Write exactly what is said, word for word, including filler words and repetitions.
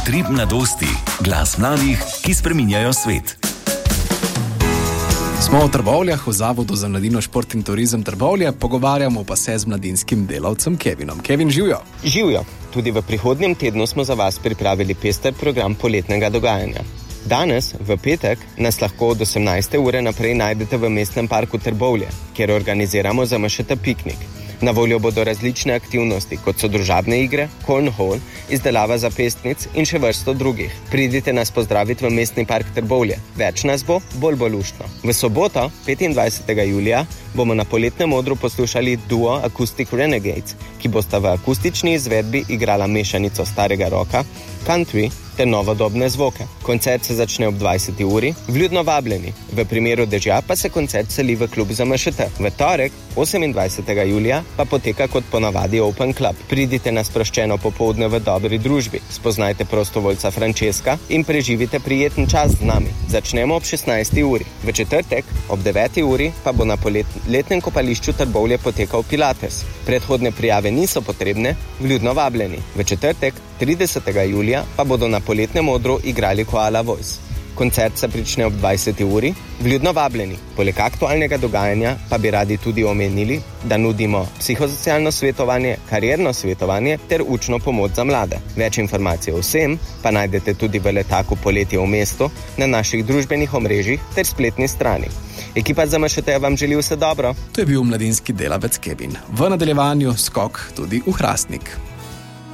Utrip mladosti. Glas mladih, ki spreminjajo svet. Smo v Trbovljah, v Zavodu za mladino, šport in turizem Trbovlje, pogovarjamo pa se z mladinskim delavcem Kevinom. Kevin, živjo! Živjo! Tudi v prihodnjem tednu smo za vas pripravili pester program poletnega dogajanja. Danes, v petek, nas lahko od osemnajste ure naprej najdete v Mestnem parku Trbovlje, kjer organiziramo Z M Š T piknik. Na voljo bodo različne aktivnosti, kot so družabne igre, cornhole, izdelava zapestnic in še vrsto drugih. Pridite nas pozdraviti v Mestni park Trbovlje. Več nas bo, bolj bo luštno. V soboto, petindvajsetega julija, bomo na poletnem odru poslušali duo Acoustic Renegades, ki bosta v akustični izvedbi igrala mešanico starega roka, country ter novodobne zvoke. Koncert se začne ob dvajseti uri, vljudno vabljeni. V primeru dežja pa se koncert seli v klub Z M Š T. V torek, osemindvajsetega julija, pa poteka kot ponavadi Open Club. Pridite na sproščeno popoldne v dobri družbi, spoznajte prostovoljca Frančeska in preživite prijeten čas z nami. Začnemo ob šestnajsti uri. V četrtek, ob deveti uri, pa bo na letnem kopališču Trbovlje potekal Pilates. Predhodne prijave niso potrebne, vljudno vabljeni. V četrtek, tridesetega julija, pa bodo na poletnem odru igrali Koala Voice. Koncert se prične ob dvajseti uri, vljudno vabljeni. Poleg aktualnega dogajanja pa bi radi tudi omenili, da nudimo psihosocialno svetovanje, karierno svetovanje ter učno pomoč za mlade. Več informacij o vsem pa najdete tudi v letaku Poletje v mestu, na naših družbenih omrežjih ter spletni strani. Ekipa Z M Š T vam želi vse dobro. To je bil mladinski delavec Kevin. V nadaljevanju skok tudi v Hrastnik.